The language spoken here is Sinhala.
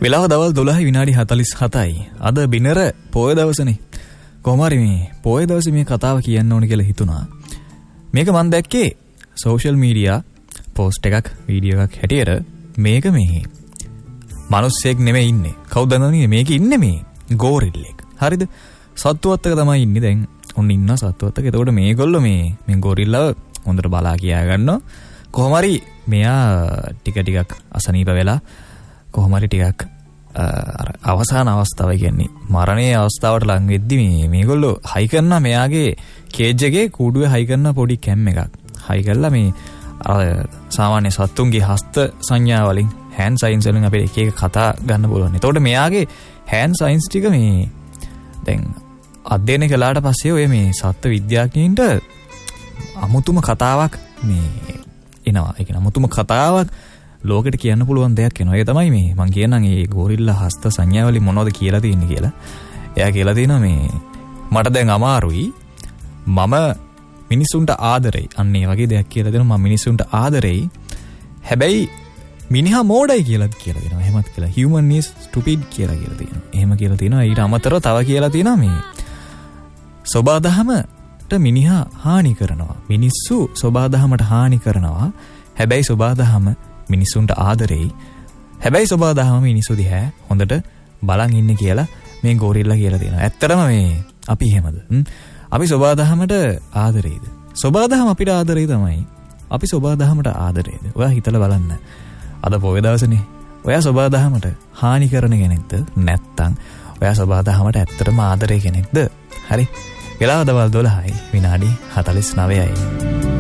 වෙලාව දවල් 12:47යි. අද බිනර පොය දවසනේ. කොහොම හරි මේ පොය දවසේ මේ කතාව කියන්න ඕන කියලා හිතුණා. මේක මම දැක්කේ සෝෂල් මීඩියා පෝස්ට් එකක් වීඩියෝ එකක් හැටියට. මේක මේ මිනිස්සෙක් නෙමෙයි ඉන්නේ. කවුද දන්නවද මේක ඉන්නේ මේ ගෝරිල්ලෙක්. හරිද? සත්තුවත්තක තමයි ඉන්නේ දැන්. ඔන්න ඉන්නවා සත්තුවත්තක. එතකොට මේගොල්ලෝ මේ ගෝරිල්ලව හොඳට බලා කියා ගන්නවා. කොහොම හරි මෙයා ටිකක් අසනීප වෙලා කොහොම හරි ටිකක් අවසාන අවස්ථාව කියන්නේ මරණයේ අවස්ථාවට ලං වෙද්දි මේගොල්ලෝ හයි කරනවා මෙයාගේ කේජ් එකේ කූඩුවේ හයි කරන පොඩි කැම් එකක්. හයි කරලා මේ සාමාන්‍ය සත්තුන්ගේ හස්ත සංඥා වලින් හෑන්ඩ් සයින්ස් වලින් අපිට එක එක කතා ගන්න පුළුවන්. එතකොට මෙයාගේ හෑන්ඩ් සයින්ස් ටික මේ දැන් අධ්‍යයනය කළාට පස්සේ ඔය මේ සත්ත්ව විද්‍යාඥයින්ට අමුතුම කතාවක් මේ එනවා. ඒ කියන්නේ අමුතුම කතාවක් ලෝකෙට කියන්න පුළුවන් දෙයක් එනවා. ඒ තමයි මේ මම කියනනම් මේ ගෝරිල්ලා හස්ත සංඥා වලින් මොනවද කියලා තියෙන්නේ කියලා. එයා කියලා තියෙනවා මේ මට දැන් අමාරුයි. මම මිනිසුන්ට ආදරෙයි. අන්න ඒ වගේ දෙයක් කියලා දෙනවා. මම මිනිසුන්ට ආදරෙයි. හැබැයි මිනිහා මෝඩයි කියලා දෙනවා. එහෙමත් කියලා. human is stupid කියලා දෙනවා. එහෙම කියලා තියෙනවා. ඊට අමතරව තව කියලා තියෙනවා මේ සෝබාදහමට මිනිහා හානි කරනවා. මිනිස්සු සෝබාදහමට හානි කරනවා. හැබැයි සෝබාදහම මිනිසුන්ට ආදරෙයි. හැබැයි සෝබාදහම මිනිස්සු දිහා හොඳට බලන් ඉන්නේ කියලා මේ ගෝරිල්ලා කියලා තියෙනවා. ඇත්තටම මේ අපි එහෙමද? අපි සෝබාදහමට ආදරෙයිද? සෝබාදහම අපිට ආදරෙයි තමයි. අපි සෝබාදහමට ආදරෙයිද? ඔයා හිතලා බලන්න. අද පොය දවසනේ. ඔයා සෝබාදහමට හානි කරන කෙනෙක්ද? නැත්තම් ඔයා සෝබාදහමට ඇත්තටම ආදරේ කෙනෙක්ද? හරි. වෙලාව දවල් 12:49යි.